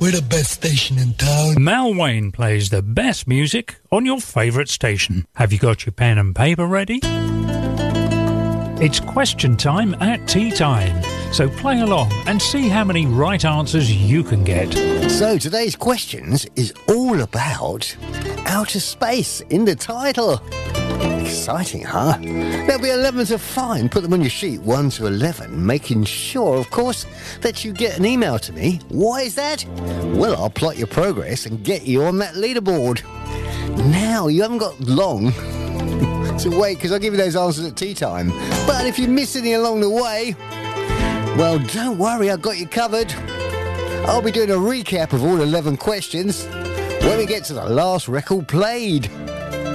We're the best station in town. Mal Wayne plays the best music on your favourite station. Have you got your pen and paper ready? It's question time at tea time. So play along and see how many right answers you can get. So today's questions is all about outer space in the title. Exciting, huh? There'll be 11 to find. Put them on your sheet, 1 to 11, making sure, of course, that you get an email to me. Why is that? Well, I'll plot your progress and get you on that leaderboard. Now, you haven't got long to wait, because I'll give you those answers at tea time. But if you miss any along the way, well, don't worry, I've got you covered. I'll be doing a recap of all 11 questions when we get to the last record played.